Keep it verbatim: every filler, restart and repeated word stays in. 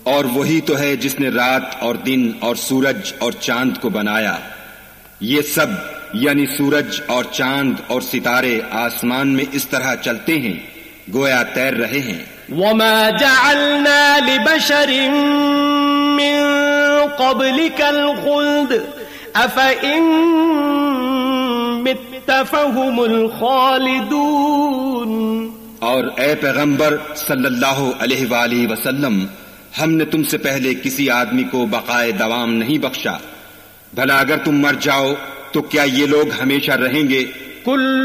और वही तो है जिसने रात और दिन और सूरज और चांद को बनाया। ये सब यानी सूरज और चांद और सितारे आसमान में इस तरह चलते हैं गोया तैर रहे हैं। वमा जअलना लिबशरिन मिन क़ब्लिकल ख़ुल्द अफ़इन मित्त फ़हुमुल ख़ालिदून। और ए पैगंबर सल्लल्लाहु अलैहि वसल्लम, हमने तुमसे पहले किसी आदमी को बक़ाए दवाम नहीं बख्शा। भला अगर तुम मर जाओ तो क्या ये लोग हमेशा रहेंगे? कुल